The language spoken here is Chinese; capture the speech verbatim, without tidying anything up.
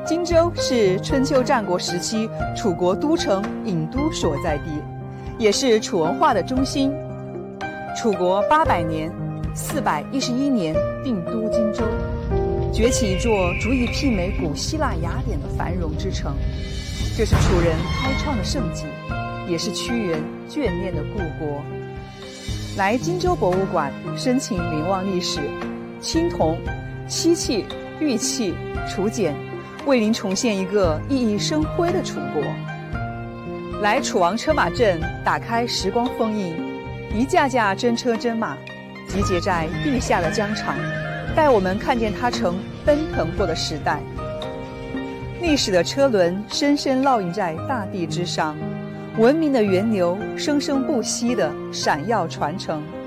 荆州是春秋战国时期楚国都城郢都所在地，也是楚文化的中心。楚国八百年四百一十一年定都荆州，崛起一座足以媲美古希腊雅典的繁荣之城。这是楚人开创的盛景，也是屈原眷恋的故国。来荆州博物馆深情凝望历史，青铜、漆器、玉器、楚简，为您重现一个熠熠生辉的楚国。来楚王车马镇，打开时光封印，一架架真车真马集结在地下的疆场，带我们看见它曾奔腾过的时代。历史的车轮深深烙印在大地之上，文明的源流生生不息地闪耀传承。